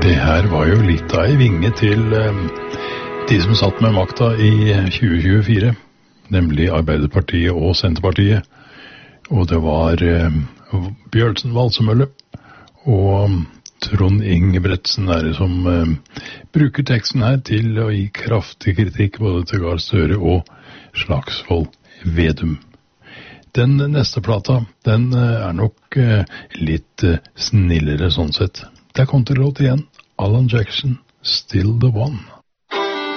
Det her var jo litt av en vinge til de som satt med makta i 2024, nemlig Arbeiderpartiet og Senterpartiet. Og det var Bjørnsen Valsemølle og Trond Ingebretsen som bruker teksten her til å gi kraftig kritikk både til Gahr Støre og Slagsvold Vedum. Den neste plata, den nok litt snillere sånn sett. Det er kontralåt igjen. Alan Jackson, Still the One.